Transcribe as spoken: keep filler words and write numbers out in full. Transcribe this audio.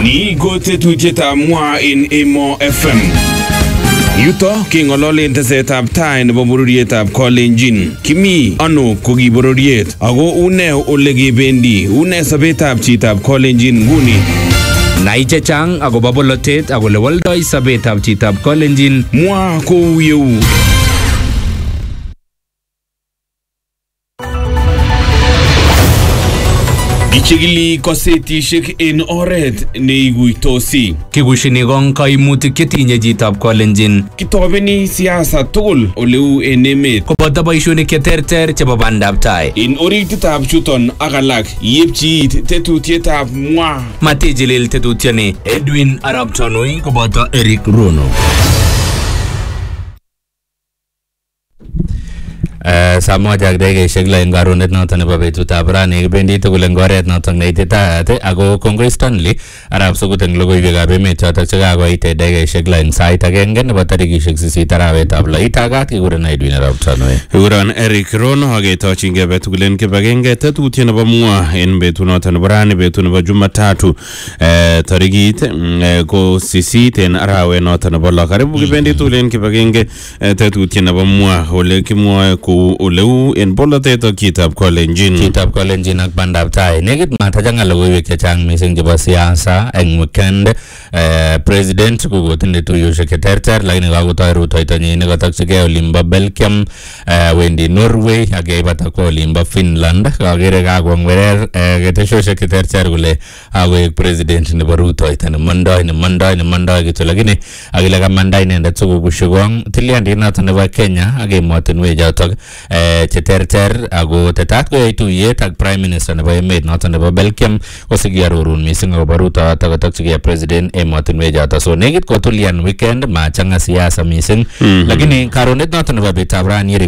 Ni ko tetutietab mwa en Emo F M. Yuto keng'ololen tesetab tai nebo bororietab Kalenjin. Kimi ano ko ki bororiet ako une ole kebendi, une sobetab chitab Kalenjin nguni. Nai chechang akobo bolotet ak ole woldoi sobetab chitab Kalenjin. Mwa kou yeu. Kichigili kosetishek en oret neiguitosi. Kikushini kong kaimutik chetinye chitab Kalenjin. Kitobeni siasa tugul oleu en emet. Koboto boishonik cheterter chebo bandab tai. En orititab chuton ak alak yepchi it tetutietab mwa. Matijilil tetutioni. Edwin Arap Tanui koboto Eric Rono. Saa moja ak dakikaishek lo en karonet noton nebo betutab rani kibendi tugul en oret noton neititaat ako kongoi Stanley Arap Sugut en logoiwekab emet chotok chekakoit dakikaishek lo en sait agenge nebo tarikishek sisit arawetab lo. Itagat kikuren Edwin Arap Tanui. Kikuren Eric Rono aketochinge betugul en kibagenge tetutiet nebo mwa en betut noton nebo rani betut nebo Jumatatu tarikit ko sisit en arawet noton nebo lo. Karibu kibendi tugul en kibagenge tetutiet nebo mwa ole kimwoe ku oleu en bolotet ak chitab Kalenjin. Chitab Kalenjin ak bandab tai. Nekit matachanga logoiwek chechang mising chebo siasa en weekend. President kokotinye tuyoshek cheterter lakini kakotoi rutoitonyin nekatokchigei olimbo Belgium, wendi Norway ak yeibata kwa olimbo Finland. Kakere kakongwerer keteshoshek cheterter kole akoek president nebo rutoitoni mondoi mondoi mondoi kityo lakini akile kamanda inendet sikokushikong tilyandit noton nebo Kenya ak emotinwek chotok cheterter ako tetat koyai tuyet ak prime minister nebo emet noton nebo Belgium kosikiarorun mising akobo rutoitot akotokchigei president emotinwek chotok. So nekit kotulian weekend machanga siasa mising lakini karonet noton nebo betutab rani